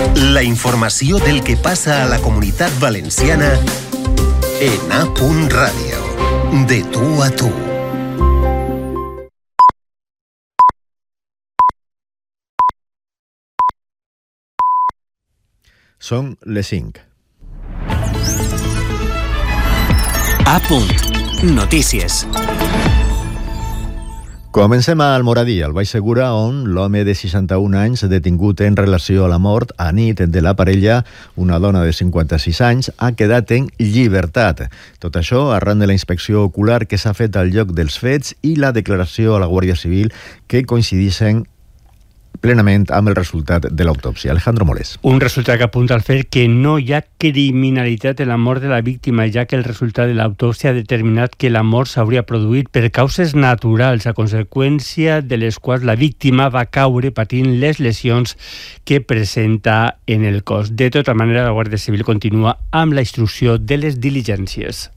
La informació del que passa a la Comunitat Valenciana en A.Radio. De tu a tu. Són les 5. A punt. Notícies. Comencem a Almoradí, al Baix Segura, on l'home de 61 anys detingut en relació a la mort a nit de la parella, una dona de 56 anys, ha quedat en llibertat. Tot això arran de la inspecció ocular que s'ha fet al lloc dels fets i la declaració a la Guàrdia Civil que coincideixen plenament amb el resultat de l'autòpsia. Alejandro Molés. Un resultat que apunta al fet que no hi ha criminalitat en la mort de la víctima, ja que el resultat de l'autòpsia ha determinat que la mort s'hauria produït per causes naturals, a conseqüència de les quals la víctima va caure patint les lesions que presenta en el cos. De tota manera, la Guàrdia Civil continua amb la instrucció de les diligències.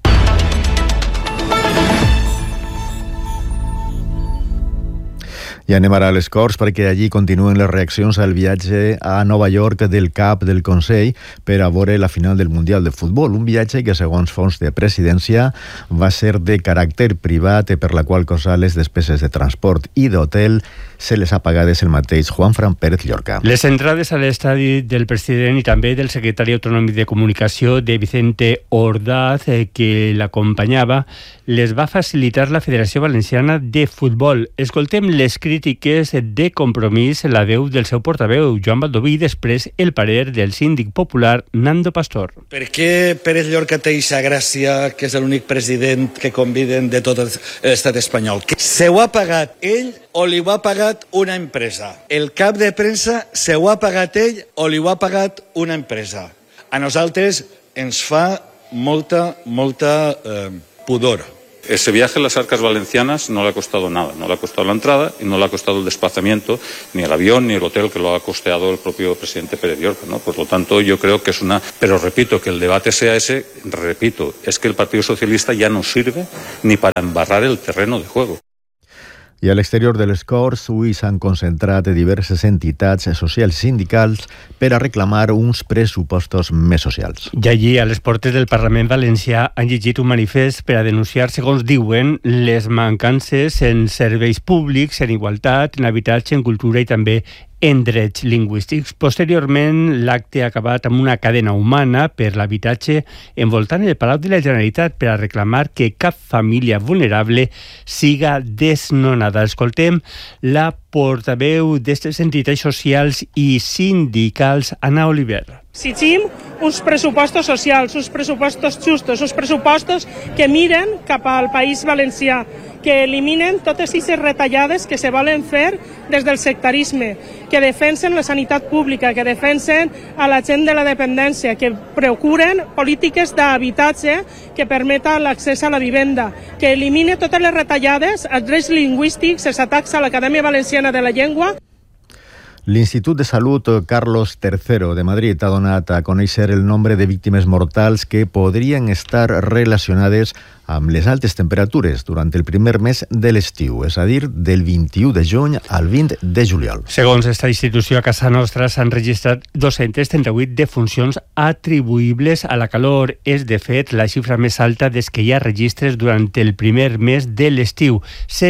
I anem ara a les Corts perquè allí continuen les reaccions al viatge a Nova York del cap del Consell per a veure la final del Mundial de Futbol. Un viatge que, segons fons de presidència, va ser de caràcter privat, per la qual cosa les despeses de transport i d'hotel se les ha pagades el mateix Juanfran Pérez Llorca. Les entrades a l'estadi del president i també del secretari autonòmic de comunicació de Vicente Ordaz, que l'acompanyava, les va facilitar la Federació Valenciana de Futbol. Escoltem les crítiques de Compromís, la veu del seu portaveu, Joan Baldoví, i després el parer del síndic popular, Nando Pastor. Per què Pérez Llorca té eixa gràcia que és l'únic president que conviden de tot l'estat espanyol? Se ho ha pagat ell o li ho ha pagat una empresa? El cap de premsa se ho ha pagat ell o li ho ha pagat una empresa? A nosaltres ens fa molta pudor. Ese viaje a las arcas valencianas no le ha costado nada, no le ha costado la entrada y no le ha costado el desplazamiento, ni el avión, ni el hotel que lo ha costeado el propio presidente Pérez Llorca, ¿no? Por lo tanto, yo creo que es una... Pero repito, que el debate sea ese, repito, es que el Partido Socialista ya no sirve ni para embarrar el terreno de juego. I a l'exterior de les Corts, avui s'han concentrat diverses entitats socials i sindicals per a reclamar uns pressupostos més socials. I allí, a les portes del Parlament Valencià, han llegit un manifest per a denunciar, segons diuen, les mancances en serveis públics, en igualtat, en habitatge, en cultura i també en drets lingüístics. Posteriorment, l'acte ha acabat amb una cadena humana per l'habitatge envoltant el Palau de la Generalitat per a reclamar que cap família vulnerable siga desnonada. Escoltem la portaveu d'aquestes entitats socials i sindicals, Anna Oliver. Exigim uns pressupostos socials, uns pressupostos justos, uns pressupostos que miren cap al País Valencià, que eliminen totes aquestes retallades que se volen fer des del sectarisme, que defensen la sanitat pública, que defensen a la gent de la dependència, que procuren polítiques d'habitatge que permeten l'accés a la vivenda, que elimine totes les retallades, els drets lingüístics, els atacs a l'Acadèmia Valenciana de la Llengua. L'Institut de Salut Carlos III de Madrid ha donat a conèixer el nombre de víctimes mortals que podrien estar relacionades amb les altes temperatures durant el primer mes de l'estiu, és a dir, del 21 de juny al 20 de juliol. Segons aquesta institució, a casa nostra s'han registrat 238 defuncions atribuïbles a la calor. És, de fet, la xifra més alta des que hi ha registres durant el primer mes de l'estiu.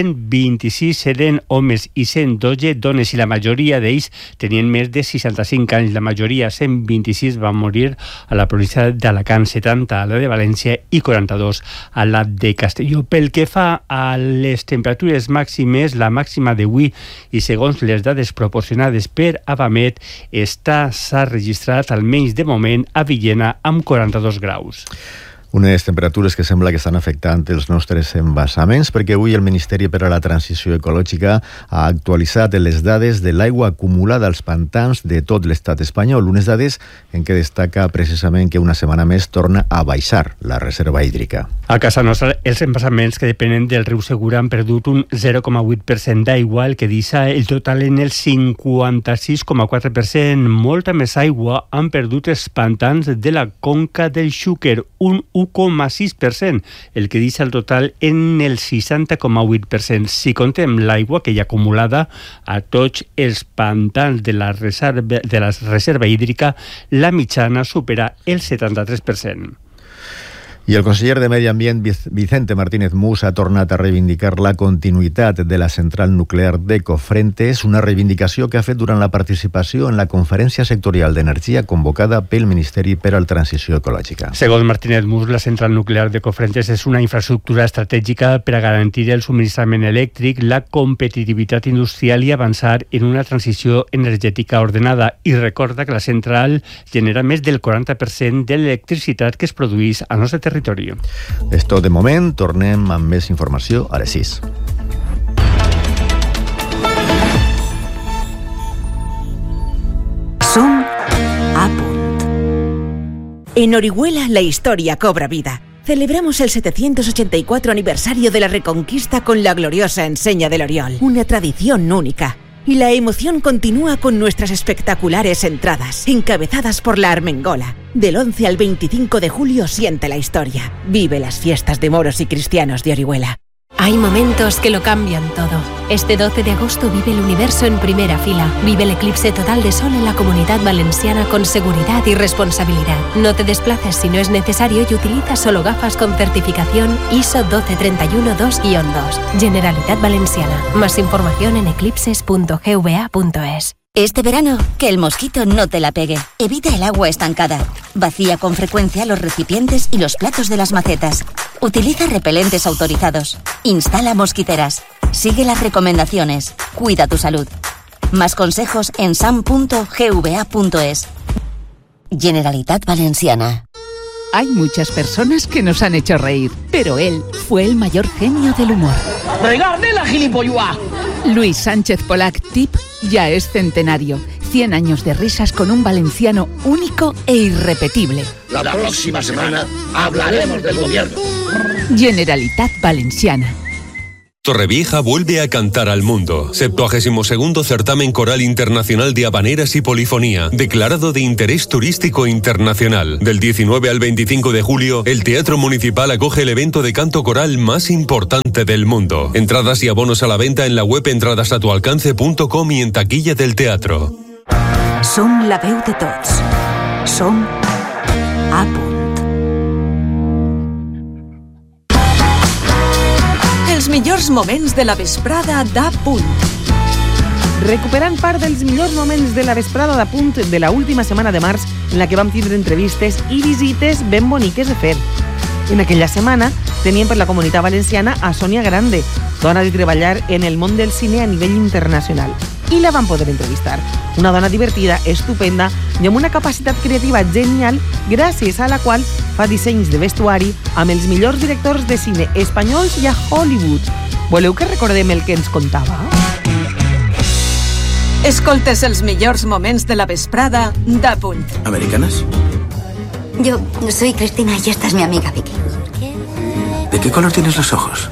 126 eren homes i 112 dones, i la majoria d'ells tenien més de 65 anys. La majoria, 126, van morir a la província d'Alacant, 70 a la de València i 42 a la de Castelló. Pel que fa a les temperatures màximes, la màxima d'avui, i segons les dades proporcionades per Avamet, s'ha registrat almenys de moment a Villena amb 42 graus. Unes temperatures que sembla que estan afectant els nostres embassaments, perquè avui el Ministeri per a la Transició Ecològica ha actualitzat les dades de l'aigua acumulada als pantans de tot l'estat espanyol, unes dades en què destaca precisament que una setmana més torna a baixar la reserva hídrica. A casa nostra, els embassaments que depenen del riu Segura han perdut un 0,8% d'aigua, el que deixa el total en el 56,4%. Molta més aigua han perdut els pantans de la conca del Xúquer, un 1,6%, el que deixa el total en el 60,8%. Si contem l'aigua que hi ha acumulada a tots els pantans de la reserva hídrica, la mitjana supera el 73%. I el conseller de Medi Ambient, Vicente Martínez Mus, ha tornat a reivindicar la continuïtat de la central nuclear d'Ecofrentes, una reivindicació que ha fet durant la participació en la Conferència Sectorial d'Energia convocada pel Ministeri per a la Transició Ecològica. Segons Martínez Mus, la central nuclear d'Ecofrentes és una infraestructura estratègica per a garantir el subministrament elèctric, la competitivitat industrial i avançar en una transició energètica ordenada. I recorda que la central genera més del 40% de l'electricitat que es produeix al nostre territori. És tot de moment, tornem amb més informació a les 6. Som a punt. En Orihuela la historia cobra vida. Celebramos el 784 aniversario de la Reconquista con la gloriosa enseña del Oriol, una tradición única. Y la emoción continúa con nuestras espectaculares entradas, encabezadas por la Armengola. Del 11 al 25 de julio siente la historia. Vive las fiestas de moros y cristianos de Orihuela. Hay momentos que lo cambian todo. Este 12 de agosto vive el universo en primera fila. Vive el eclipse total de sol en la Comunidad Valenciana con seguridad y responsabilidad. No te desplaces si no es necesario y utiliza solo gafas con certificación ISO 12312-2. Generalitat Valenciana. Más información en eclipses.gva.es. Este verano, que el mosquito no te la pegue. Evita el agua estancada. Vacía con frecuencia los recipientes y los platos de las macetas. Utiliza repelentes autorizados. Instala mosquiteras. Sigue las recomendaciones. Cuida tu salud. Más consejos en sam.gva.es. Generalitat Valenciana. Hay muchas personas que nos han hecho reír, pero él fue el mayor genio del humor. ¡Regarde la gilipolluá! Luis Sánchez Polac, TIP, ya es centenario. 100 años de risas con un valenciano único e irrepetible. La próxima semana hablaremos del gobierno. Generalitat Valenciana. Torrevieja vuelve a cantar al mundo. 72º certamen coral internacional de habaneras y polifonía, declarado de interés turístico internacional. Del 19 al 25 de julio, el Teatro Municipal acoge el evento de canto coral más importante del mundo. Entradas y abonos a la venta en la web entradasatualcance.com y en taquilla del teatro. Som la veu de tots. Som a punt. Els millors moments de la vesprada d'A Punt. Recuperant part dels millors moments de la vesprada d'A Punt de la última setmana de març, en la que vam tindre entrevistes i visites ben boniques de fer. En aquella setmana teníem per la Comunitat Valenciana a Sònia Grande, dona de treballar en el món del cine a nivell internacional. I la vam poder entrevistar. Una dona divertida, estupenda i amb una capacitat creativa genial, gràcies a la qual fa dissenys de vestuari amb els millors directors de cine espanyols i a Hollywood. Voleu que recordem el que ens contava? Escoltes els millors moments de la vesprada d'A Punt. ¿Americanas? Yo soy Cristina y esta es mi amiga Vicky. ¿De qué color tienes los ojos?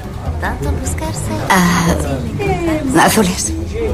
Azules.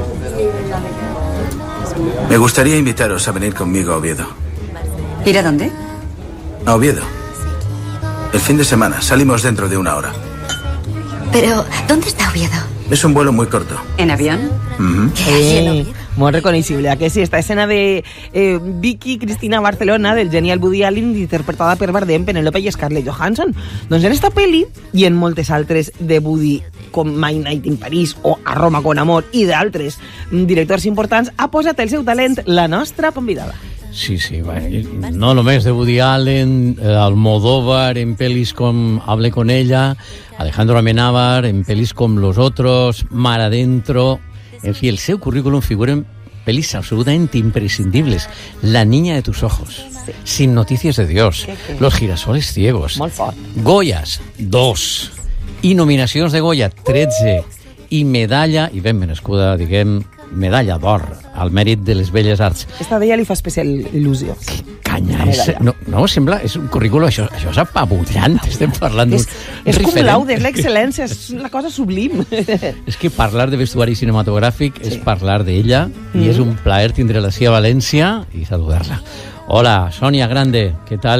Me gustaría invitaros a venir conmigo a Oviedo. ¿Ir a dónde? A Oviedo. El fin de semana. Salimos dentro de 1 hora. Pero, ¿dónde está Oviedo? Es un vuelo muy corto. ¿En avión? Molt reconeixible. Que sí, esta escena de Vicky Cristina Barcelona, del genial Woody Allen, interpretada per Bardem, Penélope i Scarlett Johansson. Doncs en esta pel·li i en moltes altres de Woody, com My Night in Paris o A Roma con Amor i d'altres directors importants, ha posat el seu talent la nostra convidada. Sí, no només de Woody Allen, Almodóvar en pel·lis com Hable con ella, Alejandro Amenábar en pel·lis com Los Otros, Mar Adentro. En fi, el seu currículum figura en pel·lis absolutamente imprescindibles. La niña de tus ojos, Sin noticias de Dios, Los girasoles ciegos, Goyas, 2, i nominacions de Goya, 13, i medalla, i ben merescuda, diguem, medalla d'or al mèrit de les belles arts. Esta d'ella li fa especial il·lusió. Canya, no sembla, és un currículum, això és apabullant, estem parlant d'un referent. És cum laude, és l'excel·lència, és una cosa sublim. És que parlar de vestuari cinematogràfic és parlar d'ella, i és un plaer tindre-la així a València i saludar-la. Hola, Sònia Grande, què tal?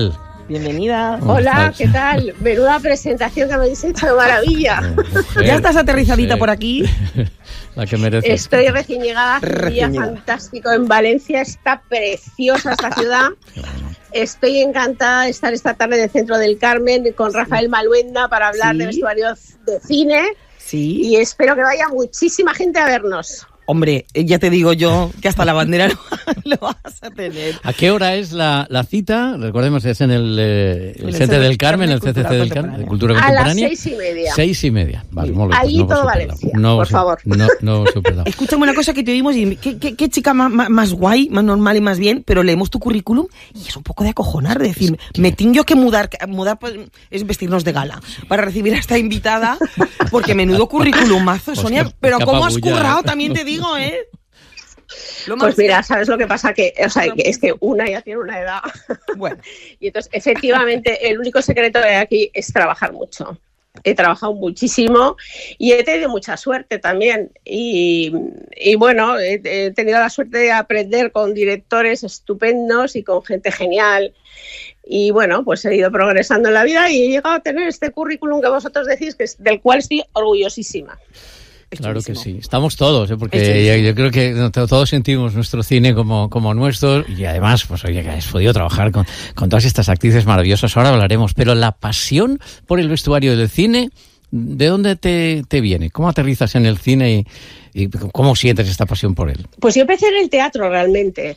Bienvenida. Hola, ¿qué tal? Menuda presentación que me habéis hecho, de maravilla. ¿Ya estás aterrizadita por aquí? La que mereces. Estoy recién llegada, un día fantástico en Valencia, está preciosa esta ciudad. Estoy encantada de estar esta tarde en el Centro del Carmen con Rafael Maluenda para hablar de vestuario de cine. Sí. Y espero que vaya muchísima gente a vernos. Hombre, ya te digo yo que hasta la bandera lo vas a tener. ¿A qué hora es la cita? Recordemos, es en el Centro del Carmen, el CCC del Carmen, de Cultura Contemporánea. A las 6:30. 6:30. Vale, muy bien. Allí todo Valencia, por favor. No superdado. Escúchame una cosa que te vimos y qué chica más guay, más normal y más bien, pero leemos tu currículum y es un poco de acojonar, de decir, me tengo que mudar pues, es vestirnos de gala para recibir a esta invitada, porque menudo mazo, Sonia, pero cómo has currado, también te digo, ¿eh? Pues mira, ¿sabes lo que pasa? Que es que una ya tiene una edad. Bueno. Y entonces, efectivamente, el único secreto de aquí es trabajar mucho. He trabajado muchísimo y he tenido mucha suerte también. Y bueno, he tenido la suerte de aprender con directores estupendos y con gente genial. Y bueno, pues he ido progresando en la vida y he llegado a tener este currículum que vosotros decís, del cual estoy orgullosísima. Claro que sí, estamos todos, porque yo creo que todos sentimos nuestro cine como nuestro y además, pues oye, que has podido trabajar con todas estas actrices maravillosas, ahora hablaremos, pero la pasión por el vestuario del cine, ¿de dónde te viene? ¿Cómo aterrizas en el cine y cómo sientes esta pasión por él? Pues yo empecé en el teatro realmente,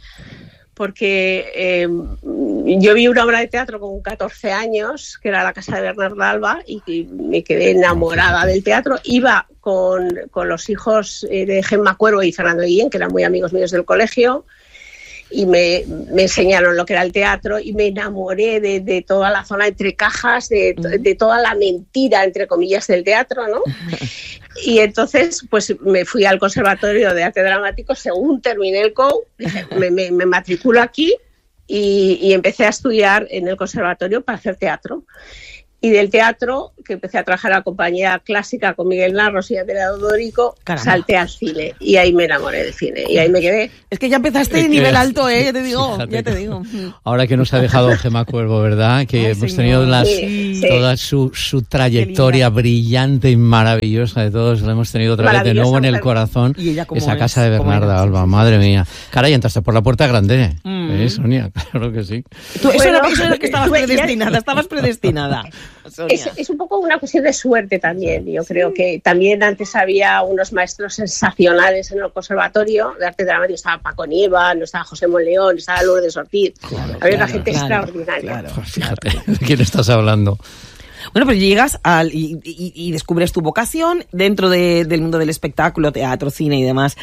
porque yo vi una obra de teatro con 14 años, que era La Casa de Bernarda Alba, y me quedé enamorada del teatro. Iba con los hijos de Gemma Cuervo y Fernando Guillén, que eran muy amigos míos del colegio, y me enseñaron lo que era el teatro y me enamoré de toda la zona entre cajas, de toda la mentira, entre comillas, del teatro, ¿no? Y entonces pues me fui al Conservatorio de Arte Dramático, según terminé el COU, dije, me matriculo aquí y empecé a estudiar en el Conservatorio para hacer teatro. Y del teatro, que empecé a trabajar a la compañía clásica con Miguel Narros y Andrea Dorico, salté al cine y ahí me enamoré del cine y ahí me quedé. Es que ya empezaste de nivel alto, ya te digo. Ahora que nos ha dejado Gemma Cuervo, ¿verdad? Que hemos tenido toda su trayectoria brillante y maravillosa de todos, la hemos tenido otra vez de nuevo en el corazón. Esa Casa de Bernarda Alba, madre mía. Caray, entraste por la puerta grande, Sonia, claro que sí. Tú, eso era que estabas predestinada. Es un poco una cuestión de suerte también. Yo creo que también antes había unos maestros sensacionales en el Conservatorio de Arte Dramático. Estaba Paco Nieva, no estaba José Monleón, estaba Lourdes Ortiz. Había una gente extraordinaria. Fíjate, ¿de quién estás hablando? Bueno, pues llegas y descubres tu vocación dentro del mundo del espectáculo, teatro, cine y demás.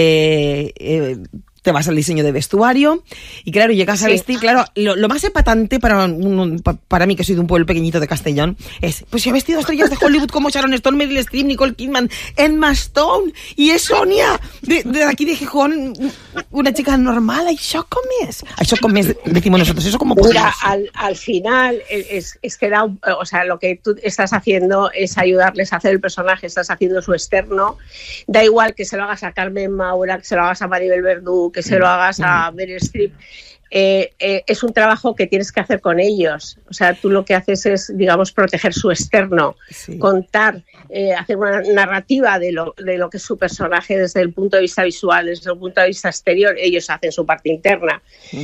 Te vas al diseño de vestuario y claro, llegas a vestir, claro, lo más epatante para mí, que soy de un pueblo pequeñito de Castellón, es, pues si ha vestido a estrellas de Hollywood como Sharon Stone, Meryl Streep, Nicole Kidman, Emma Stone, y es Sonia, de aquí de Gijón, una chica normal, això com és, decimos nosotros, eso como... Mira, al final, es que o sea, lo que tú estás haciendo es ayudarles a hacer el personaje, estás haciendo su externo, da igual que se lo hagas a Carmen Maura, que se lo hagas a Maribel Verdú, que se lo hagas a Meryl Streep, es un trabajo que tienes que hacer con ellos. O sea, tú lo que haces es, digamos, proteger su externo, contar, hacer una narrativa de lo que es su personaje desde el punto de vista visual, desde el punto de vista exterior. Ellos hacen su parte interna.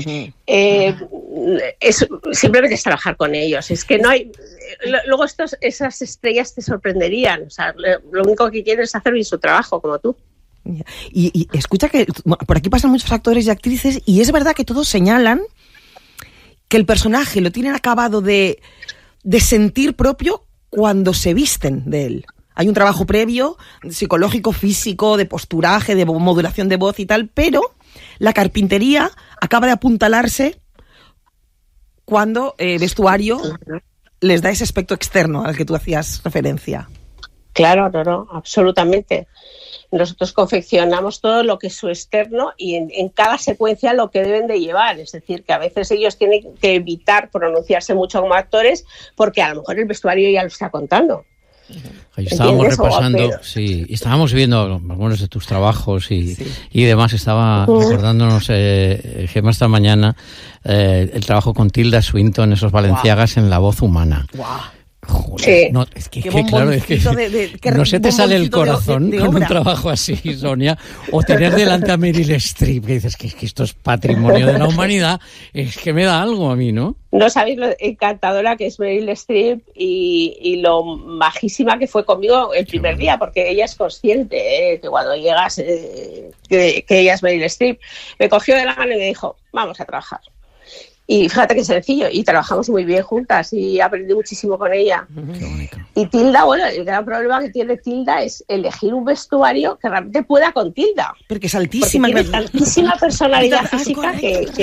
Simplemente es trabajar con ellos. Es que no hay... Luego esas estrellas te sorprenderían. O sea, lo único que quieren es hacer bien su trabajo, como tú. Y escucha que por aquí pasan muchos actores y actrices y es verdad que todos señalan que el personaje lo tienen acabado de sentir propio cuando se visten de él. Hay un trabajo previo, psicológico, físico, de posturaje, de modulación de voz y tal, pero la carpintería acaba de apuntalarse cuando vestuario les da ese aspecto externo al que tú hacías referencia. Claro, no, absolutamente. Nosotros confeccionamos todo lo que es su externo y en cada secuencia lo que deben de llevar. Es decir, que a veces ellos tienen que evitar pronunciarse mucho como actores porque a lo mejor el vestuario ya lo está contando. Estábamos repasando, sí, y estábamos viendo algunos de tus trabajos y demás. Estaba recordándonos, Gemma, esta mañana, el trabajo con Tilda Swinton, esos valenciagas en La Voz Humana. Joder, no, es que claro, es que no se te sale el corazón con un trabajo así, Sonia, o tener delante a Meryl Streep, que dices que esto es patrimonio de la humanidad, es que me da algo a mí, ¿no? No sabéis lo encantadora que es Meryl Streep y lo majísima que fue conmigo el primer día, porque ella es consciente que cuando llegas, que ella es Meryl Streep. Me cogió de la mano y me dijo, vamos a trabajar. Y fíjate qué sencillo, y trabajamos muy bien juntas y aprendí muchísimo con ella. Y Tilda, bueno, el gran problema que tiene Tilda es elegir un vestuario que realmente pueda con Tilda. Porque es altísima. Porque tiene altísima personalidad física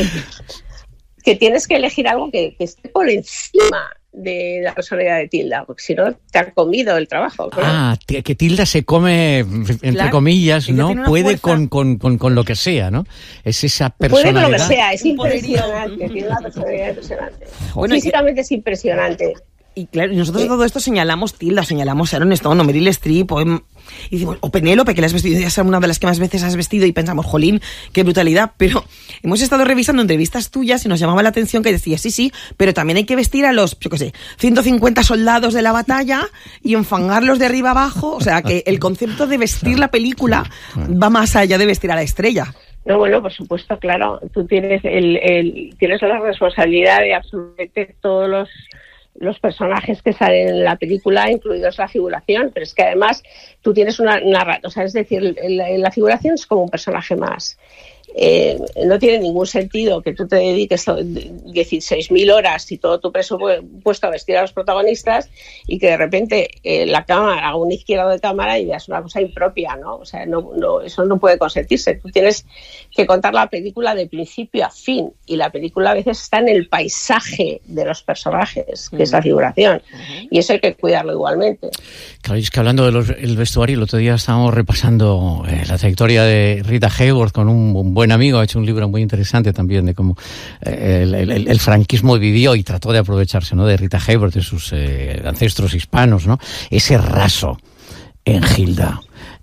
que tienes que elegir algo que esté por encima de la personalidad de Tilda, porque si no te han comido el trabajo. Claro. Que Tilda se come, entre comillas, ¿no? Puede con lo que sea, ¿no? Es esa personalidad. Puede con lo que sea, es impresionante, tiene una personalidad impresionante. Bueno, físicamente es impresionante. Y claro, nosotros todo esto señalamos Tilda, señalamos Sharon Stone o Meryl Streep y decimos, o Penélope, que la has vestido, ya sea una de las que más veces has vestido, y pensamos, jolín, qué brutalidad. Pero hemos estado revisando entrevistas tuyas y nos llamaba la atención que decías, sí, pero también hay que vestir a los, 150 soldados de la batalla y enfangarlos de arriba abajo. O sea, que el concepto de vestir la película va más allá de vestir a la estrella. No, bueno, por supuesto, claro. Tú tienes tienes la responsabilidad de absolutamente todos los personajes que salen en la película, incluidos la figuración, pero es que además tú tienes o sea, es decir, la figuración es como un personaje más. No tiene ningún sentido que tú te dediques 16.000 horas y todo tu presupuesto a vestir a los protagonistas y que de repente la cámara haga un izquierdo de cámara y veas una cosa impropia, ¿no? O sea, no, eso no puede consentirse. Tú tienes que contar la película de principio a fin, y la película a veces está en el paisaje de los personajes, que es la figuración, y eso hay que cuidarlo igualmente. Claro, es que hablando del vestuario, el otro día estábamos repasando la trayectoria de Rita Hayworth con un buen amigo, ha hecho un libro muy interesante también de cómo el franquismo vivió y trató de aprovecharse, ¿no?, de Rita Hayworth, de sus ancestros hispanos, ¿no? Ese raso en Gilda.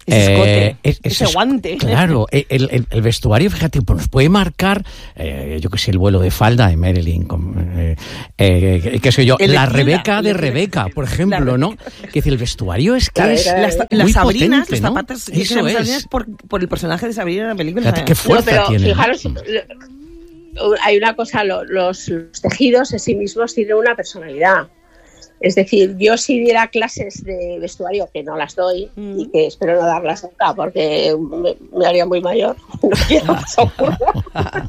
Ese guante. Claro, el vestuario, fíjate, pues nos puede marcar, yo qué sé, el vuelo de falda de Marilyn, qué sé yo, la Rebeca de Rebeca, por ejemplo, ¿no? Que el vestuario es que es las Sabrinas, potente, los ¿no? zapatos, Eso es. por el personaje de Sabrina en la película. Fíjate qué fuerza pero tiene. Fijaros, hay una cosa, los tejidos en sí mismos tienen una personalidad. Es decir, yo si diera clases de vestuario, que no las doy y que espero no darlas nunca porque me haría muy mayor, no quiero que eso ocurra.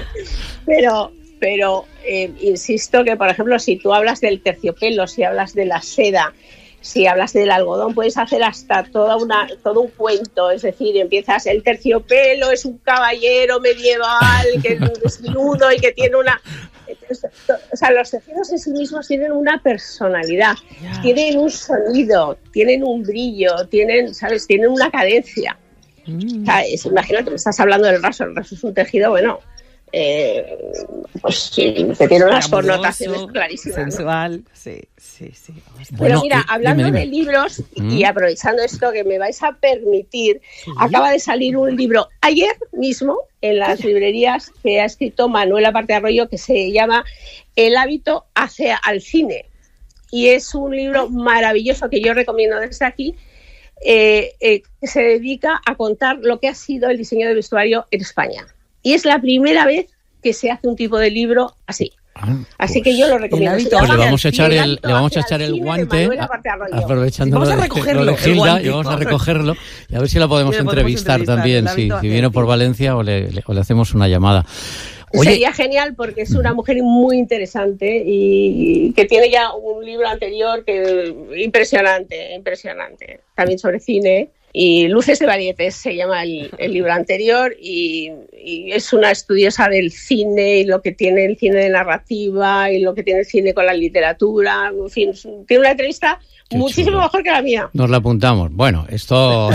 pero insisto que, por ejemplo, si tú hablas del terciopelo, si hablas de la seda, si hablas del algodón, puedes hacer hasta todo un cuento. Es decir, empiezas, el terciopelo es un caballero medieval que es desnudo y que tiene una... O sea, los tejidos en sí mismos tienen una personalidad, tienen un sonido, tienen un brillo, tienen una cadencia. O sea, imagínate, me estás hablando del raso, el raso es un tejido, bueno, pues sí, que tiene unas connotaciones clarísimas, sensual, ¿no? Sí. Pero bueno, mira, hablando dime. de libros y aprovechando esto que me vais a permitir, acaba de salir un libro ayer mismo en las librerías que ha escrito Manuel Aparte Arroyo, que se llama El hábito al cine, y es un libro maravilloso que yo recomiendo desde aquí, que se dedica a contar lo que ha sido el diseño de vestuario en España. Y es la primera vez que se hace un tipo de libro así. Así que yo lo recomiendo. Pues le vamos a echar el guante, aprovechando lo de Gilda, y vamos a recogerlo y a ver si la podemos entrevistar también, si viene por Valencia o le hacemos una llamada. Oye, sería genial porque es una mujer muy interesante y que tiene ya un libro anterior que impresionante, también sobre cine. Y Luces de Varietés se llama el libro anterior, y es una estudiosa del cine y lo que tiene el cine de narrativa y lo que tiene el cine con la literatura. En fin, tiene una entrevista muchísimo mejor que la mía. Nos la apuntamos. Bueno, esto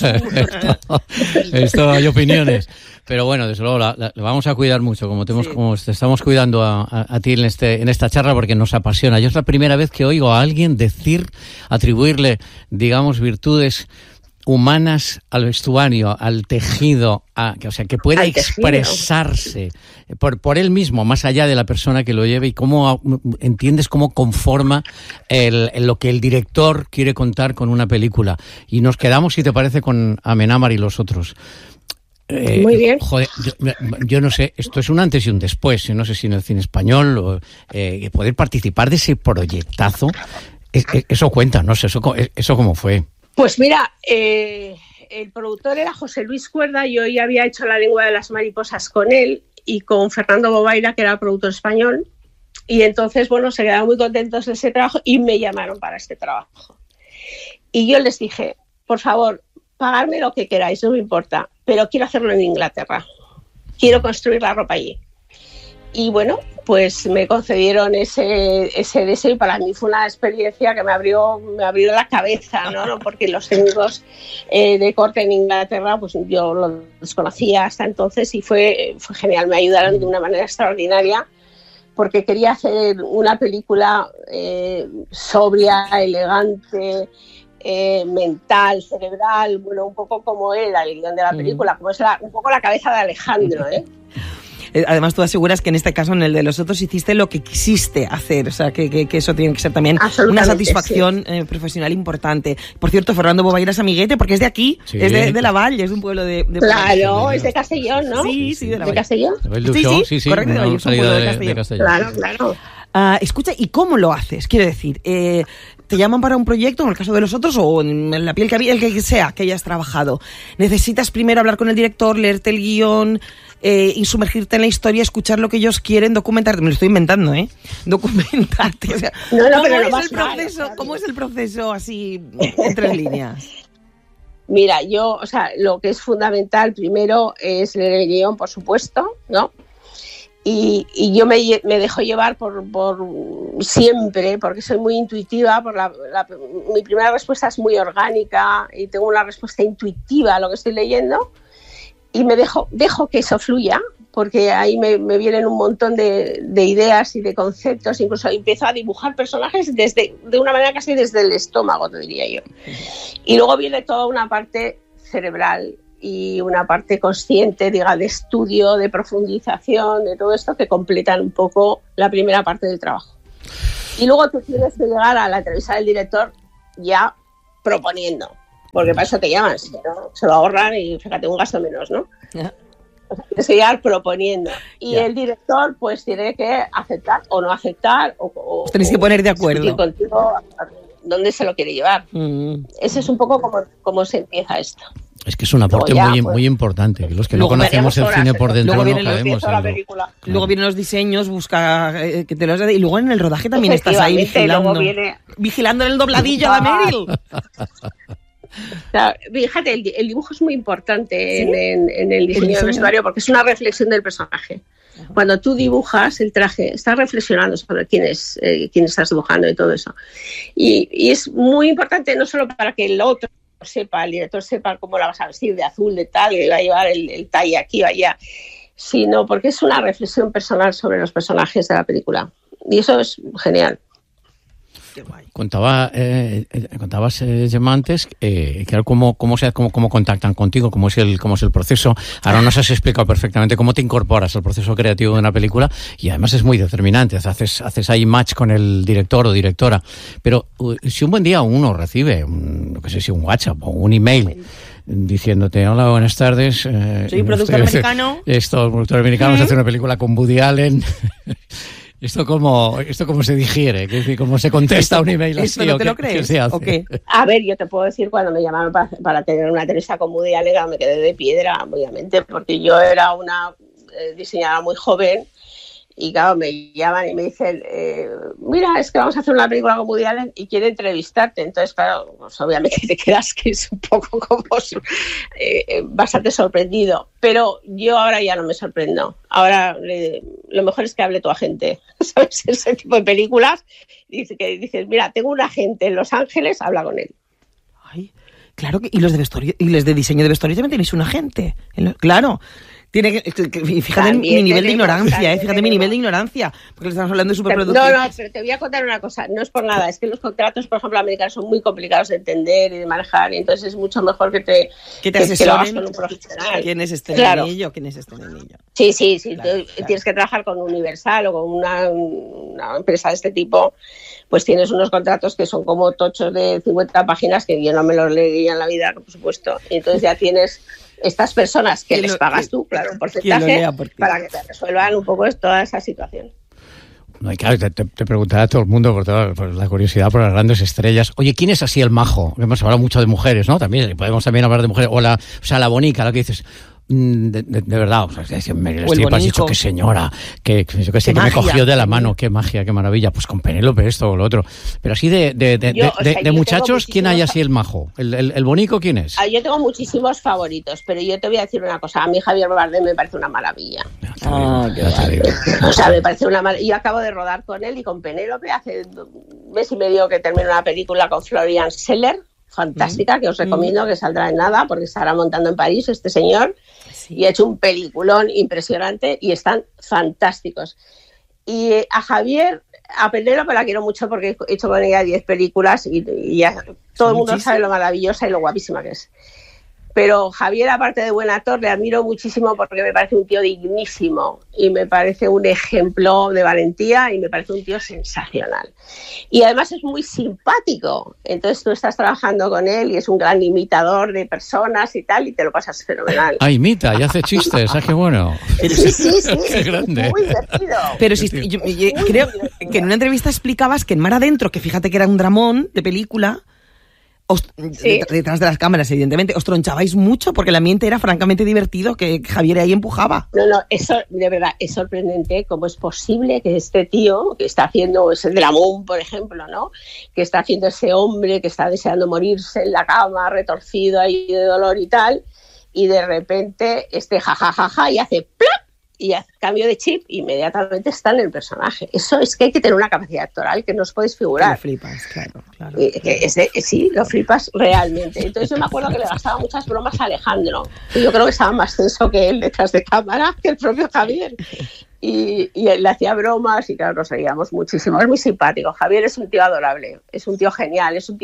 hay opiniones. Pero bueno, desde luego la vamos a cuidar mucho, como te estamos cuidando a ti en esta charla, porque nos apasiona. Yo es la primera vez que oigo a alguien atribuirle, digamos, virtudes humanas al vestuario, al tejido, o sea, que pueda expresarse por él mismo, más allá de la persona que lo lleve, y cómo entiendes cómo conforma lo que el director quiere contar con una película. Y nos quedamos, si te parece, con Amenábar y los otros. Muy bien. Joder, yo no sé, esto es un antes y un después. Yo no sé si en el cine español poder participar de ese proyectazo, eso cuenta, no sé, eso cómo fue. Pues mira, el productor era José Luis Cuerda. Yo ya había hecho La lengua de las mariposas con él y con Fernando Bobaira, que era el productor español, y entonces, bueno, se quedaron muy contentos de ese trabajo y me llamaron para este trabajo. Y yo les dije, por favor, pagadme lo que queráis, no me importa, pero quiero hacerlo en Inglaterra, quiero construir la ropa allí. Y bueno, pues me concedieron ese deseo, y para mí fue una experiencia que me abrió la cabeza, ¿no? Porque los técnicos de corte en Inglaterra, pues yo los desconocía hasta entonces, y fue genial. Me ayudaron de una manera extraordinaria, porque quería hacer una película sobria, elegante, mental, cerebral, bueno, un poco como era el guión de la película, como es un poco la cabeza de Alejandro, ¿eh? Además, tú aseguras que en este caso, en el de los otros, hiciste lo que quisiste hacer. O sea, que eso tiene que ser también una satisfacción profesional importante. Por cierto, Fernando Bobaira es amiguete, porque es de aquí, es de La Valle, es de un pueblo de claro, es de Castellón, ¿no? Sí, de La Valle. ¿De Castellón? Sí, correcto, de Valle, es un pueblo de Castellón. Claro. Escucha, ¿y cómo lo haces? Quiero decir, ¿te llaman para un proyecto, en el caso de los otros, o en la piel que había, el que sea que hayas trabajado? ¿Necesitas primero hablar con el director, leerte el guión, y sumergirte en la historia, escuchar lo que ellos quieren, documentarte? Me lo estoy inventando, documentarte. O sea, ¿cómo es el proceso así, en 3 líneas? Mira, lo que es fundamental primero es leer el guión, por supuesto, ¿no? Y yo me dejo llevar por siempre, porque soy muy intuitiva. Mi primera respuesta es muy orgánica y tengo una respuesta intuitiva a lo que estoy leyendo, y me dejo que eso fluya, porque ahí me vienen un montón de ideas y de conceptos. Incluso empiezo a dibujar personajes de una manera casi desde el estómago, te diría yo. Y luego viene toda una parte cerebral y una parte consciente, de estudio, de profundización, de todo esto, que completan un poco la primera parte del trabajo. Y luego tú tienes que llegar a la entrevista del director ya proponiendo, porque para eso te llaman, si no, se lo ahorran y fíjate, un gasto menos, ¿no? O sea, tienes que llegar proponiendo, y el director pues tiene que aceptar o no aceptar, o tenéis que poner de acuerdo contigo dónde se lo quiere llevar. Ese es un poco como se empieza esto. Es que es un aporte muy importante, que los que no conocemos el cine por dentro no cabemos. Luego vienen los diseños, busca que te los dé, y luego en el rodaje también estás ahí vigilando en el dobladillo a Meryl. Claro, fíjate, el dibujo es muy importante en el diseño del vestuario, porque es una reflexión del personaje. Cuando tú dibujas el traje, estás reflexionando sobre quién estás dibujando y todo eso. Y es muy importante, no solo para que el otro sepa, el director sepa cómo la vas a vestir, de azul, de tal, que va a llevar el talle aquí o allá, sino porque es una reflexión personal sobre los personajes de la película. Y eso es genial. Contabas, Gemma, antes, claro, cómo contactan contigo, cómo es el proceso. Ahora nos has explicado perfectamente cómo te incorporas al proceso creativo de una película, y además es muy determinante. Haces ahí match con el director o directora. Pero si un buen día uno recibe, no sé si un WhatsApp o un email diciéndote: hola, buenas tardes, soy productor americano. Productor americano, vamos a hacer una película con Woody Allen. ¿Esto cómo se digiere? ¿Cómo se contesta un email así? ¿No te lo crees? Okay. A ver, yo te puedo decir, cuando me llamaron para tener una entrevista con Woody Allen, me quedé de piedra, obviamente, porque yo era una diseñadora muy joven Y claro, me llaman y me dicen, mira, es que vamos a hacer una película con Woody Allen y quiere entrevistarte. Entonces, claro, pues obviamente te quedas que es un poco como bastante sorprendido. Pero yo ahora ya no me sorprendo. Ahora lo mejor es que hable tu agente, ¿sabes? Ese tipo de películas. Dices, mira, tengo un agente en Los Ángeles, habla con él. Ay, claro, y los de diseño de vestuario también tenéis un agente. Claro. Tiene que fíjate en mi nivel de ignorancia, fíjate mi nivel de ignorancia, porque le estamos hablando de superproducción. No, pero te voy a contar una cosa, no es por nada, es que los contratos, por ejemplo, americanos son muy complicados de entender y de manejar, y entonces es mucho mejor que te asesoren con un profesional. ¿Quiénes estén en ello? Sí, claro. Tienes que trabajar con Universal o con una empresa de este tipo, pues tienes unos contratos que son como tochos de 50 páginas que yo no me los leería en la vida, por supuesto, y entonces ya tienes estas personas que les pagas tú, claro, un porcentaje, para que te resuelvan un poco toda esa situación. No, y claro, te preguntará a todo el mundo por la curiosidad por las grandes estrellas. Oye, ¿quién es así el majo? Hemos hablado mucho de mujeres, ¿no? Podemos también hablar de mujeres. O la bonica, lo que dices. De verdad, o sea, Meryl Streep has dicho que señora, que me cogió de la mano, qué magia, qué maravilla, pues con Penélope esto o lo otro. Pero así de muchachos, ¿quién hay así el majo? ¿El bonico quién es? Yo tengo muchísimos favoritos, pero yo te voy a decir una cosa, a mí Javier Bardem me parece una maravilla. O sea, me parece una maravilla. Yo acabo de rodar con él y con Penélope hace un mes y medio que terminé una película con Florian Zeller, fantástica, que os recomiendo, que saldrá en nada, porque estará montando en París este señor, y ha hecho un peliculón impresionante y están fantásticos. Y a Javier, a Penélope la quiero mucho porque he hecho con ella 10 películas y ya todo el mundo sabe lo maravillosa y lo guapísima que es. Pero Javier, aparte de buen actor, le admiro muchísimo porque me parece un tío dignísimo y me parece un ejemplo de valentía y me parece un tío sensacional. Y además es muy simpático. Entonces tú estás trabajando con él y es un gran imitador de personas y tal y te lo pasas fenomenal. Ah, imita y hace chistes, qué bueno. Sí. Qué grande. Muy divertido. Pero yo creo que en una entrevista explicabas que en Mar Adentro, que fíjate que era un dramón de película, detrás de las cámaras, evidentemente, os tronchabais mucho porque el ambiente era francamente divertido, que Javier ahí empujaba. No, eso de verdad es sorprendente cómo es posible que este tío que está haciendo ese dramón, por ejemplo, ¿no? Que está haciendo ese hombre que está deseando morirse en la cama, retorcido ahí de dolor y tal, y de repente jajajaja y hace plop y hace cambio de chip, inmediatamente está en el personaje. Eso es que hay que tener una capacidad actoral que no os podéis figurar. Lo flipas, claro. Sí, lo flipas realmente. Entonces yo me acuerdo que le gastaba muchas bromas a Alejandro. Y yo creo que estaba más tenso que él detrás de cámara que el propio Javier. Y él le hacía bromas y claro, nos reíamos muchísimo. Es muy simpático. Javier es un tío adorable, es un tío genial, es un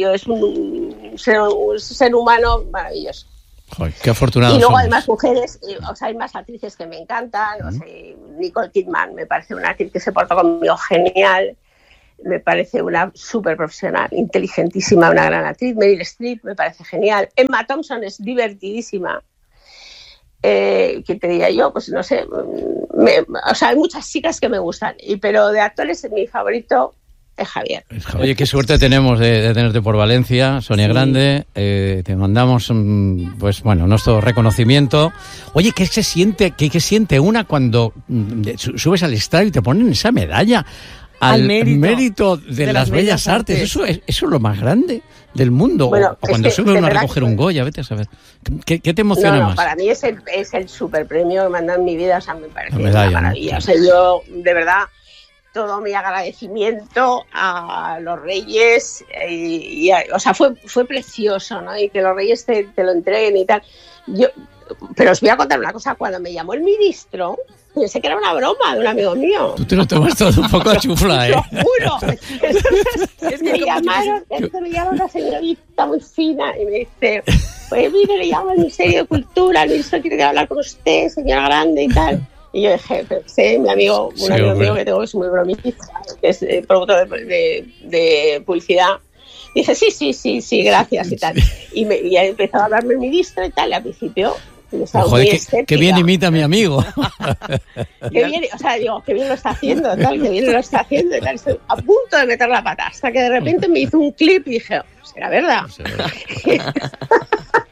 ser humano maravilloso. Joder, qué afortunado. Y luego somos. hay más mujeres, o sea, hay más actrices que me encantan. O sea, Nicole Kidman me parece una actriz que se porta conmigo genial. Me parece una súper profesional, inteligentísima, una gran actriz. Meryl Streep me parece genial. Emma Thompson es divertidísima. ¿Qué te diría yo? Pues no sé. O sea, hay muchas chicas que me gustan. Pero de actores, mi favorito es Javier. Oye, qué suerte tenemos de tenerte por Valencia, Sonia Grande. Te mandamos, pues bueno, nuestro reconocimiento. Oye, ¿qué se siente? ¿Qué siente una cuando subes al estrado y te ponen esa medalla al mérito de las bellas artes? Eso es lo más grande del mundo. Bueno, o cuando sube uno a recoger un Goya, vete a saber. ¿Qué te emociona más? Para mí es el super premio que me han dado en mi vida. O sea, me parece una maravilla. ¿No? O sea, yo, de verdad, todo mi agradecimiento a los Reyes, o sea, fue precioso, ¿no? Y que los Reyes te lo entreguen y tal. Pero os voy a contar una cosa, cuando me llamó el ministro, pensé que era una broma de un amigo mío. Tú te lo tomas todo un poco a chufla, ¿eh? Lo juro. Entonces me llamaron una señorita muy fina y me dice, pues mire, le llamo al Ministerio de Cultura, el ministro quiere hablar con usted, señora Grande y tal. Y yo dije, pensé, un amigo mío que tengo que es muy bromista, que es productor de publicidad. Dije, sí, gracias y tal. Y empezó a hablarme el ministro y tal, y al principio estaba muy escéptica. Qué bien imita a mi amigo. Qué bien, o sea, digo, qué bien lo está haciendo, tal, qué bien lo está haciendo y tal. Estoy a punto de meter la pata, hasta que de repente me hizo un clip y dije, ¿será verdad?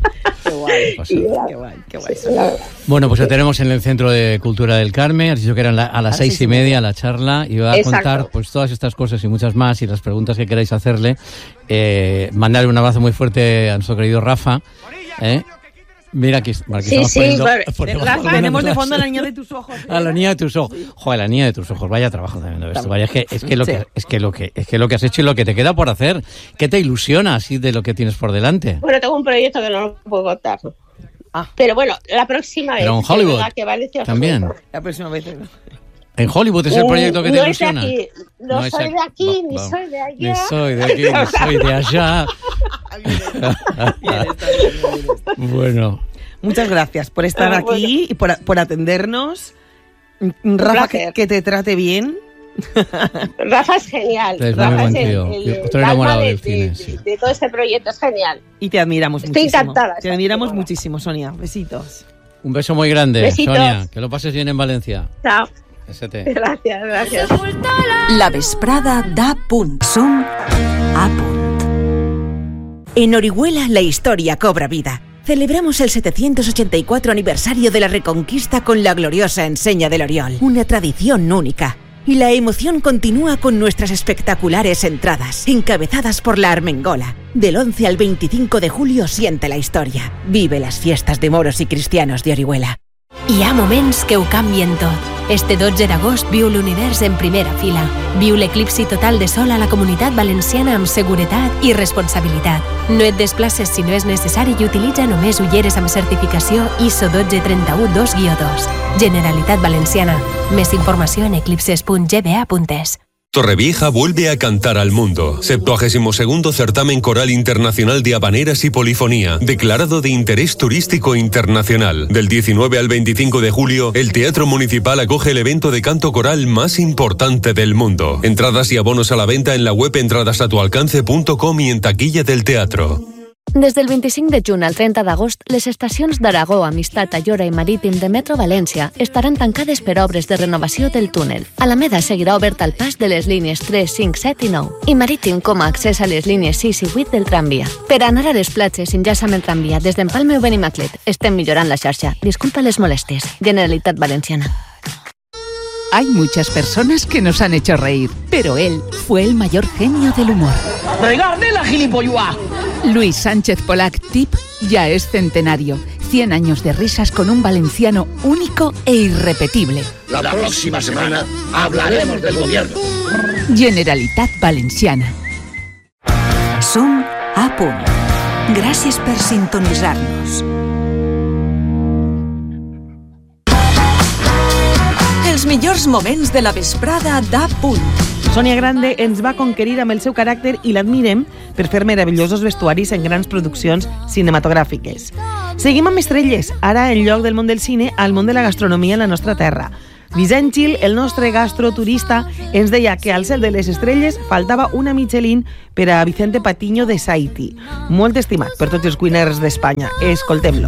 Qué guay. Bueno, pues la tenemos en el Centro de Cultura del Carmen. Has dicho que eran a las 6:30 la charla y va a contar pues todas estas cosas y muchas más y las preguntas que queráis hacerle. Mandarle un abrazo muy fuerte a nuestro querido Rafa. Mira aquí estamos poniendo, Rafa, tenemos de fondo a la niña de tus ojos. A la niña de tus ojos. Joder, la niña de tus ojos. Vaya trabajo también esto. Vaya, es que lo que has hecho y lo que te queda por hacer. ¿Qué te ilusiona así de lo que tienes por delante? Bueno, tengo un proyecto que no lo puedo contar. Pero bueno, la próxima vez. Pero en Hollywood también. La próxima vez. En Hollywood es el proyecto que te ilusiona. No soy de aquí, ni soy de allá. Ni soy de aquí, ni soy de allá. Bueno. Muchas gracias por estar aquí y por atendernos. Rafa, que te trate bien. Rafa es genial. Rafa es el alma de todo este proyecto, es genial. Y te admiramos muchísimo. Estoy encantada. Te admiramos muchísimo, Sonia. Besitos. Un beso muy grande, Besitos. Sonia. Que lo pases bien en Valencia. Chao. Gràcies. La vesprada da punt. Som a punt. En Orihuela la historia cobra vida. Celebramos el 784 aniversario de la Reconquista con la gloriosa enseña del Oriol, una tradición única. Y la emoción continúa con nuestras espectaculares entradas, encabezadas por la Armengola. Del 11 al 25 de julio siente la historia. Vive las fiestas de moros y cristianos de Orihuela. Hi ha moments que ho canvien tot. Este 12 d'agost viu l'univers en primera fila. Viu l'eclipsi total de sol a la Comunitat Valenciana amb seguretat i responsabilitat. No et desplaces si no és necessari i utilitza només ulleres amb certificació ISO 12312-2. Generalitat Valenciana. Més informació en eclipses.gba.es. Torrevieja vuelve a cantar al mundo. 72º Certamen Coral Internacional de Habaneras y Polifonía, declarado de interés turístico internacional. Del 19 al 25 de julio, el Teatro Municipal acoge el evento de canto coral más importante del mundo. Entradas y abonos a la venta en la web entradasatualcance.com y en taquilla del teatro. Des del 25 de juny al 30 d'agost, les estacions d'Aragó, Amistat, Ayora i Marítim de Metro València estaran tancades per obres de renovació del túnel. Alameda seguirà obert al pas de les línies 3, 5, 7 i 9, i Marítim com a accés a les línies 6 i 8 del tramvia. Per anar a les platges, enllaça amb el tramvia des d'Empalme o Benimaclet. Estem millorant la xarxa. Disculpa les molèsties. Generalitat Valenciana. Hay muchas personas que nos han hecho reír, pero él fue el mayor genio del humor. ¡Regarde la gilipollua! Luis Sánchez Polac Tip ya es centenario. 100 años de risas con un valenciano único e irrepetible. La próxima semana hablaremos del gobierno. Generalitat Valenciana. Som a punt. Gràcies per sintonitzar-nos. Els millors moments de la vesprada da punt. Sonia Grande ens va conquerir amb el seu caràcter i l'admirem per fer meravellosos vestuaris en grans produccions cinematogràfiques. Seguim amb estrelles, ara en lloc del món del cine al món de la gastronomia en la nostra terra. Vicent Gil, el nostre gastroturista, ens deia que al cel de les estrelles faltava una Michelin per a Vicente Patiño de Saiti, molt estimat per tots els cuiners d'Espanya. Escoltem-lo.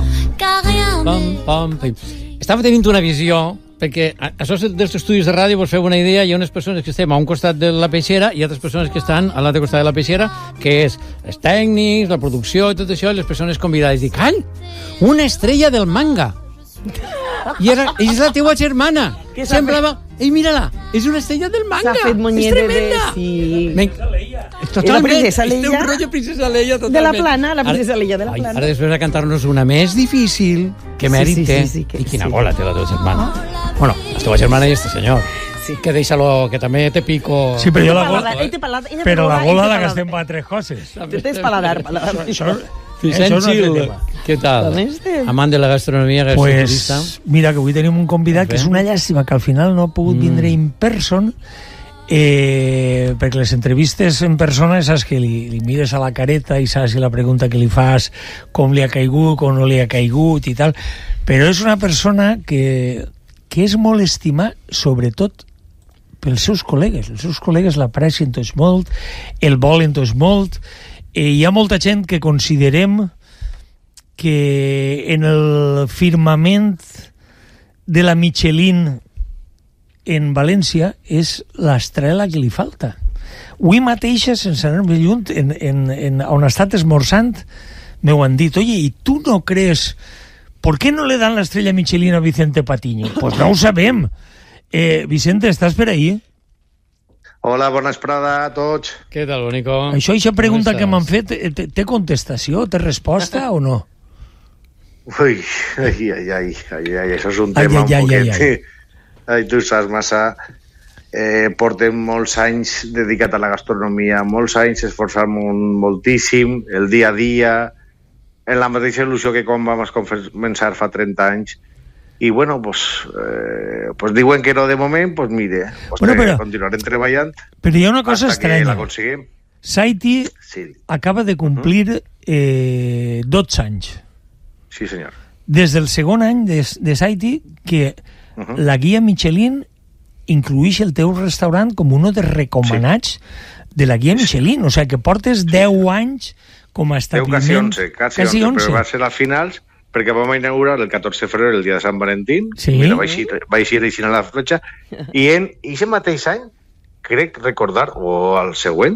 Estava tenint una visió, perquè això dels estudis de ràdio, vos feu una idea, hi ha unes persones que estem a un costat de la peixera i altres persones que estan a l'altre costat de la peixera, que és els tècnics, la producció i tot això, i les persones convidades. Dic, ai, una estrella del manga! I és la teua germana. Semblava... Ei, mira-la, és una estrella del manga. S'ha fet és tremenda. Totalment. La princesa Leia. Té un rotllo princesa Leia totalment. De la plana, la princesa Leia de la plana. Ara després de cantar-nos una més difícil, que mèrit té. I quina gola té la teva germana. Bueno, la teva germana i este senyor. Sí. Que deixa-lo, que també té pico... Sí, però la gola la gastem per tres coses. Tens paladar. Vicent Gil, què tal? Amant de la gastronomia, gastroturista. Pues mira, que avui tenim un convidat que és una llàstima que al final no ha pogut vindre in person, perquè les entrevistes en persona saps que li mires a la careta i saps si la pregunta que li fas com li ha caigut, com no li ha caigut i tal, però és una persona que és molt estimat, sobretot pels seus col·legues. Els seus col·legues l'aprecien tots molt, el volen tots molt. Hi ha molta gent que considerem que en el firmament de la Michelin en València és l'estrela que li falta. Avui mateixa, sense anar més lluny, on ha estat esmorzant, me han dit, oye, ¿y tú no crees? ¿Por qué no le dan la estrella Michelin a Vicente Patiño? Pues no ho sabem. Vicente, estàs per ahí? Hola, bona vesprada a tots. Què tal, Bonico? Això pregunta que m'han fet, té contestació, té resposta o no? Ui, això és un tema un poquet... Ai, tu saps massa... portem molts anys dedicat a la gastronomia, molts anys esforçant-nos moltíssim, el dia a dia, en la mateixa il·lusió que quan vam començar fa 30 anys. I, bueno, pues diuen que no de moment, pues mire, continuarem treballant. Però hi ha una cosa estranya. Que l'aconseguim. Saiti acaba de complir 12 anys. Sí, senyor. Des del segon any de Saiti que la guia Michelin incluïx el teu restaurant com un dels recomanats de la guia Michelin, o sigui que portes 10 anys com a establiment... 10 quasi 11, però va ser a finals, perquè vam inaugurar el 14 de febrer, el dia de Sant Valentín, mira, vaig ir així a la fletxa, i en aquest mateix any, crec recordar, o al següent,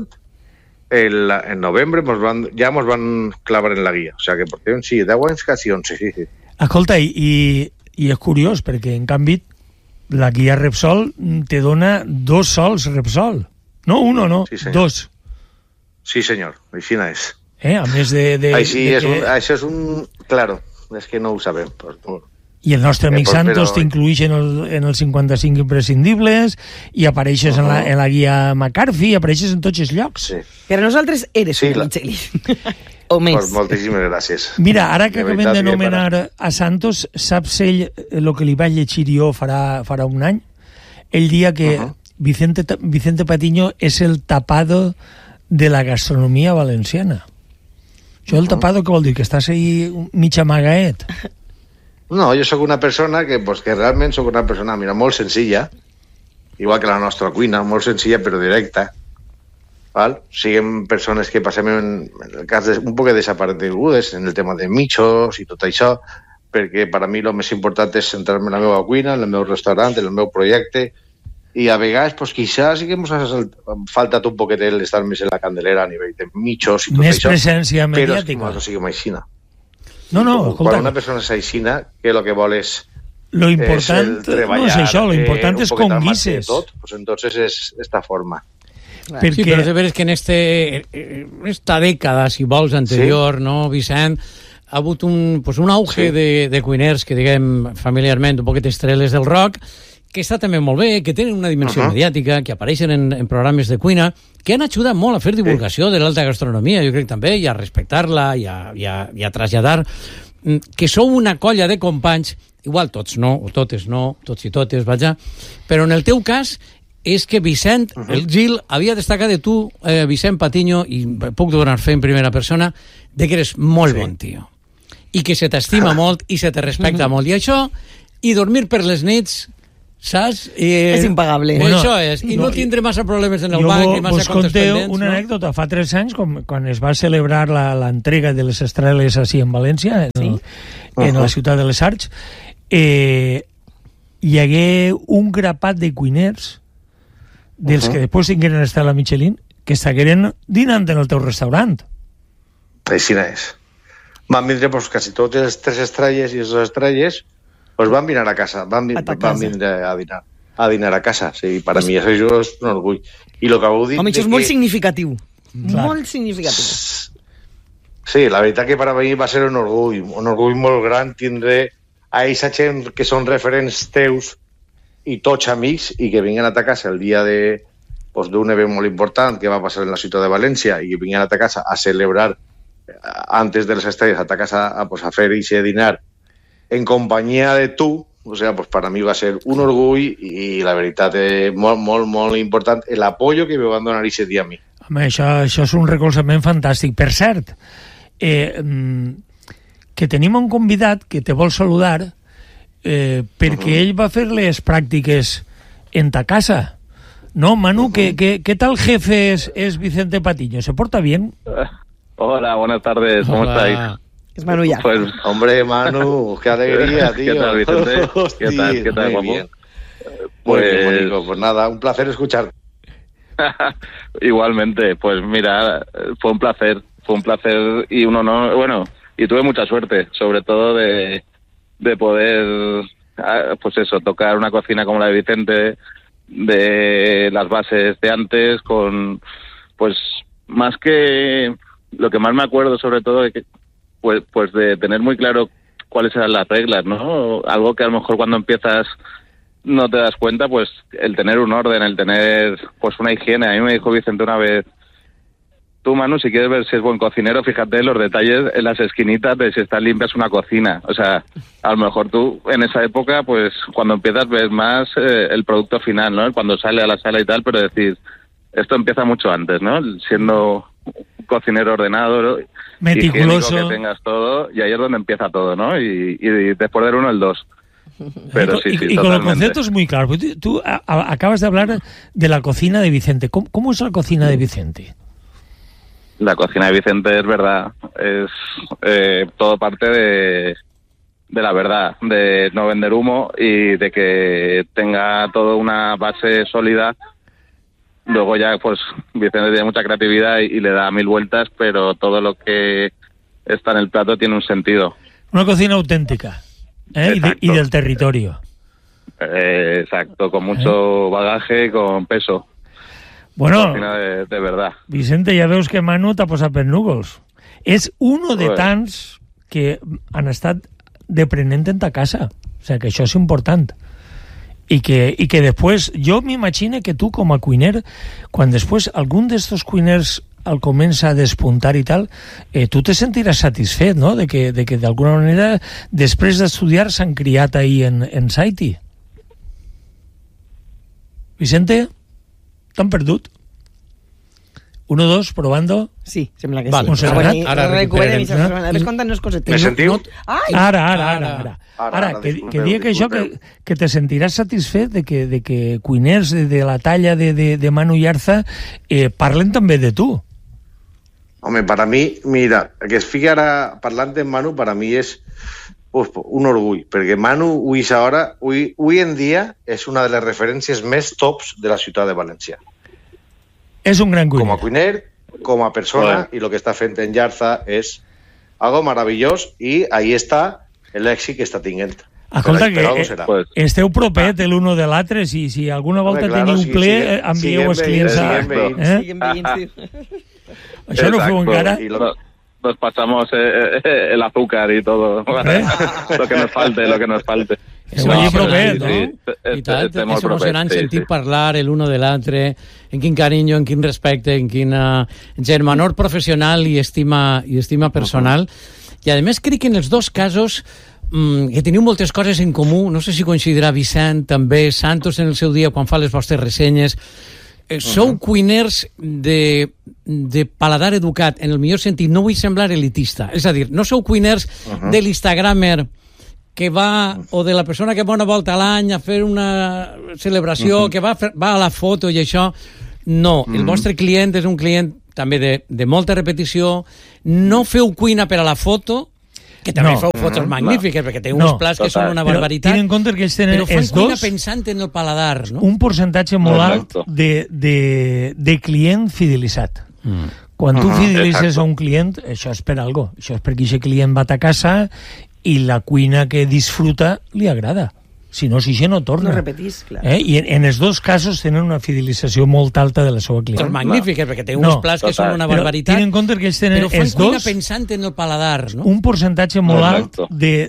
en novembre ja ens van clavar en la guia, o sigui que portem, 10 anys, quasi 11, sí. Escolta, i és curiós, perquè en canvi la guia Repsol te dona 2 sols Repsol. No, 1, no, 2. Sí, senyor, així és. A més de això és un... Claro, és que no ho sabem. I el nostre amic Santos t'incluïx en els 55 imprescindibles i apareixes en la guia McCarthy, apareixes en tots els llocs. Sí. Per a nosaltres eres un Michelin. O més. Pues moltíssimes gràcies. Mira, ara que acabem d'anomenar a Santos, saps ell el que li vaig llegir jo farà un any? El dia que Vicente Patiño és el tapado de la gastronomia valenciana. Això el tapado què vol dir? Que estàs ahí mig amagaet? No, jo sóc una persona que realment sóc una persona, mira, molt senzilla, igual que la nostra cuina, molt senzilla però directa. Siguem persones que passem en el cas un poc desaparegudes en el tema de mitjos i tot això, perquè per a mi el més important és centrar-me en la meva cuina, en el meu restaurant, en el meu projecte, i a vegades, quizás sí que ens ha faltat un poquet estar més en la candelera a nivell de mitjos i tot més això. Més presència mediàtica. Però no siguem aixina. No, escolta. Quan una persona és aixina, que el que vol és lo important no és això, lo important és com guisses. Entonces és esta forma. Perquè... Sí, però és veres que en esta dècada, si vols, anterior, no, Vicent, ha hagut un auge de cuiners que, diguem, familiarment, un poquet estreles del rock, que està també molt bé, que tenen una dimensió mediàtica, que apareixen en programes de cuina, que han ajudat molt a fer divulgació de l'alta gastronomia, jo crec també, i a respectar-la, i a traslladar que sou una colla de companys, igual tots no, o totes no, tots i totes, vaja, però en el teu cas és que Vicent, el Gil, havia destacat de tu, Vicent Patiño, i puc donar fe en primera persona, de que eres molt bon tio. I que se t'estima molt i se te respecta molt. I això, i dormir per les nits, saps? És impagable. Això és. I no tindre massa problemes en el banc i massa comptes pendents. Jo vos conté una anècdota. Fa 3 anys, quan es va celebrar l'entrega de les estreles així en València, en la ciutat de les Arts, hi hagué un grapat de cuiners dels que després tingueren estar a la Michelin, que estagueren dinant en el teu restaurant. Així és. Van vindre quasi totes les 3 estrelles i les 2 estrelles, van vindre a casa, van vindre a dinar a casa. Sí, per a mi això és un orgull. I el que vau dir... Home, això és molt significatiu. Molt significatiu. Sí, la veritat que per a mi va ser un orgull molt gran tindre a aquesta gent que són referents teus i tots amics i que vinguen a ta casa el dia d'un event molt important que va passar en la ciutat de València i que vinguen a ta casa a celebrar antes de les estrelles a ta casa a fer aquest dinar en companyia de tu, o sigui, per a mi va ser un orgull i la veritat molt, molt, molt important l'apoyo que me van donar aquest dia a mi. Home, això és un recolzament fantàstic. Per cert, que tenim un convidat que te vol saludar perquè ell va fer les pràctiques en ta casa. No, Manu, ¿qué tal jefe es Vicente Patiño? ¿Se porta bien? Hola, buenas tardes, ¿cómo estáis? Es Manu ya. Pues, hombre, Manu, qué alegría, tío. ¿Qué tal, Vicente? Hostia, ¿Qué tal, guapo? Bien. Pues nada, un placer escucharte. Igualmente, pues mira, fue un placer y un honor, bueno, y tuve mucha suerte, sobre todo de poder, pues eso, tocar una cocina como la de Vicente, de las bases de antes, con, pues, más que, lo que más me acuerdo sobre todo, de que, pues de tener muy claro cuáles eran las reglas, ¿no? Algo que a lo mejor cuando empiezas no te das cuenta, pues el tener un orden, el tener pues una higiene. A mí me dijo Vicente una vez: tú, Manu, si quieres ver si es buen cocinero, fíjate en los detalles, en las esquinitas de si está limpia es una cocina. O sea, a lo mejor tú en esa época, pues cuando empiezas ves más el producto final, ¿no? Cuando sale a la sala y tal, pero decir, esto empieza mucho antes, ¿no? Siendo un cocinero ordenado, meticuloso, que tengas todo, y ahí es donde empieza todo, ¿no? Y después del 1 el 2. Pero y con los conceptos muy claros. Tú acabas de hablar de la cocina de Vicente. ¿Cómo es la cocina de Vicente? La cocina de Vicente es verdad, es todo parte de la verdad, de no vender humo y de que tenga toda una base sólida. Luego ya, pues, Vicente tiene mucha creatividad y le da 1000 vueltas, pero todo lo que está en el plato tiene un sentido. Una cocina auténtica, y del territorio. Exacto, con mucho bagaje, con peso. Bueno, de verdad. Vicente, ja veus que Manu t'ha posat per núvols. És uno de tants que han estat deprenent en ta casa. O sigui que això és important. I que després, jo m'imagino que tu com a cuiner, quan després algun d'estos cuiners el comença a despuntar i tal, tu te sentiràs satisfet, no?, de que d'alguna manera, després d'estudiar, s'han criat ahí en Saiti. Vicente? T'han perdut? 1, 2, probando. Sí, sembla que vale. sí. Ara recuperem. Ves contant-nos cosetes. Me sentiu? Ara, que dia que això, que te sentiràs satisfet de que cuiners de la talla de Manu Yarza parlen també de tu. Home, para mí, mira, que es fiqui ara parlant de Manu, para mí és un orgull, perquè Manu avui en dia és una de les referències més tops de la ciutat de València. És un gran cuiner. Com a cuiner, com a persona, i el que està fent en Yarza és algo maravillós, i ahí està l'èxit que està tinguent. Escolta, que esteu propet l'un de l'altre, si alguna volta teniu ple, envieu els clients a... Siguen veïns, Això no ho feu encara? Nos pasamos el azúcar y todo. Lo que nos falte. Allí propet, no? I tant, és emocionant sentir parlar l'un de l'altre, en quin carinyo, en quin respecte, en quina germanor professional i estima personal. I a més crec que en els dos casos que teniu moltes coses en comú, no sé si coincidirà Vicent, també Santos en el seu dia quan fa les vostres ressenyes. Sou cuiners de paladar educat, en el millor sentit, no vull semblar elitista, és a dir, no sou cuiners de l'Instagramer que va, o de la persona que va una volta a l'any a fer una celebració, que va a la foto i això. No, el vostre client és un client també de molta repetició. No feu cuina per a la foto, que també feu fotos magnífiques, perquè té uns plats que són una barbaritat. Però en compte que ells tenen els dos... cuina pensant en el paladar, no? Un percentatge molt alt de client fidelitzat. Quan tu fidelitzes a un client, això és per algo. Això és perquè aquest client va a casa i la cuina que disfruta li agrada. Si no, si ja no torna. No repetís, clar. I en els dos casos tenen una fidelització molt alta de la seva client. Són magnífiques, perquè té uns plats que són una barbaritat. Però tenen en compte que ells tenen els dos... Però fan cuina pensant en el paladar, no? Un percentatge molt alt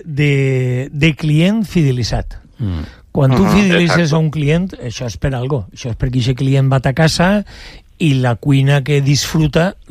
de client fidelitzat. Quan tu fidelitzes a un client, això és per algo. Això és perquè aquest client va a casa i la cuina que disfruta